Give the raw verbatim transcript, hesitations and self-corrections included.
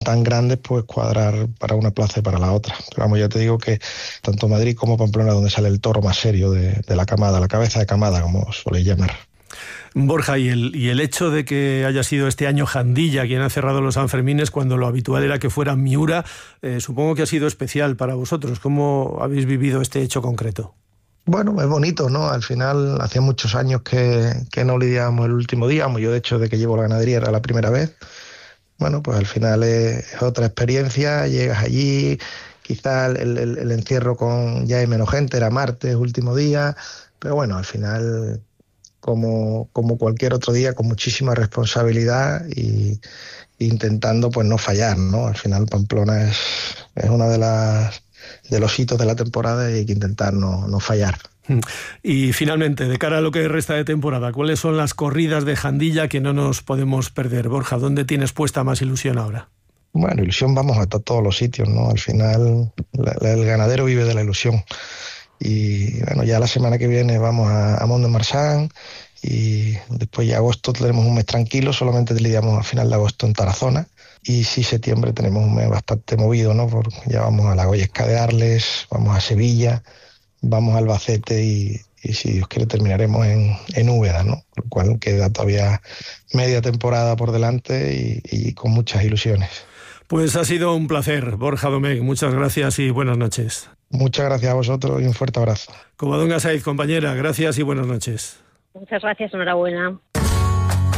tan grandes, pues cuadrar para una plaza y para la otra. Pero vamos, ya te digo que tanto Madrid como Pamplona, donde sale el toro más serio de, de la camada, la cabeza de camada, como suele llamar. Borja, y el, y el hecho de que haya sido este año Jandilla quien ha cerrado los Sanfermines cuando lo habitual era que fuera Miura, eh, supongo que ha sido especial para vosotros. ¿Cómo habéis vivido este hecho concreto? Bueno, es bonito, ¿no? Al final, hacía muchos años que, que no lidiábamos el último día. Yo, de hecho, de que llevo la ganadería era la primera vez. Bueno, pues al final es, es otra experiencia. Llegas allí, quizás el, el, el encierro con ya hay menos gente, era martes, último día. Pero bueno, al final, como, como cualquier otro día, con muchísima responsabilidad y intentando pues no fallar, ¿no? Al final Pamplona es, es una de las de los hitos de la temporada y hay que intentar no, no fallar. Y finalmente, de cara a lo que resta de temporada, ¿cuáles son las corridas de Jandilla que no nos podemos perder? Borja, ¿dónde tienes puesta más ilusión ahora? Bueno, ilusión vamos a todos los sitios, ¿no? Al final la, la, el ganadero vive de la ilusión. Y bueno, ya la semana que viene vamos a, a Mont-de-Marsan y después ya agosto tenemos un mes tranquilo, solamente lidiamos a final de agosto en Tarazona. Y sí, septiembre tenemos un mes bastante movido, ¿no? Porque ya vamos a la Goyesca de Arles, vamos a Sevilla, vamos a Albacete y, y si Dios quiere terminaremos en, en Úbeda, ¿no? Por lo cual queda todavía media temporada por delante y, y con muchas ilusiones. Pues ha sido un placer, Borja Domecq. Muchas gracias y buenas noches. Muchas gracias a vosotros y un fuerte abrazo. Covadonga Saiz, compañera, gracias y buenas noches. Muchas gracias, enhorabuena.